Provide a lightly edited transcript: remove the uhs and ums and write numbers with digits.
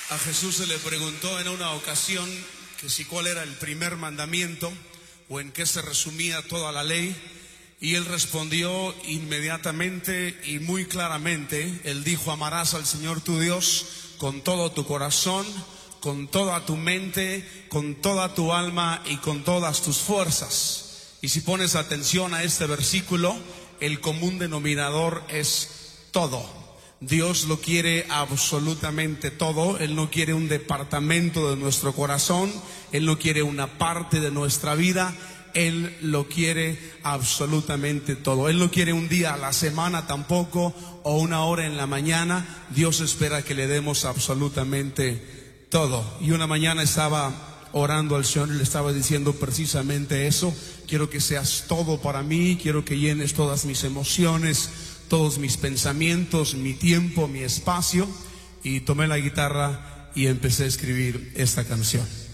A Jesús se le preguntó en una ocasión que si cuál era el primer mandamiento o en qué se resumía toda la ley, y él respondió inmediatamente y muy claramente. Él dijo: amarás al Señor tu Dios con todo tu corazón, con toda tu mente, con toda tu alma y con todas tus fuerzas. Y si pones atención a este versículo, el común denominador es todo. Dios lo quiere absolutamente todo. Él no quiere un departamento de nuestro corazón, Él no quiere una parte de nuestra vida, Él lo quiere absolutamente todo. Él no quiere un día a la semana tampoco, o una hora en la mañana. Dios espera que le demos absolutamente todo. Y una mañana estaba orando al Señor y le estaba diciendo precisamente eso: quiero que seas todo para mí, quiero que llenes todas mis emociones, todos mis pensamientos, mi tiempo, mi espacio. Y tomé la guitarra y empecé a escribir esta canción.